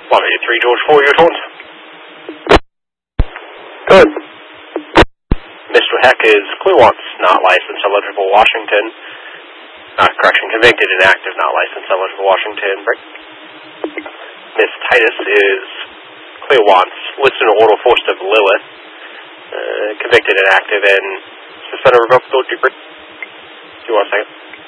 183 George 4, your taunt. Good. Mr. Heck is Cluance, not licensed, eligible, Washington. Convicted, inactive, not licensed, eligible, Washington. Break. Miss Titus is Cluance, listed in order force of Lilith. Convicted, inactive, and suspended, revoked, go to break. 2 1 second.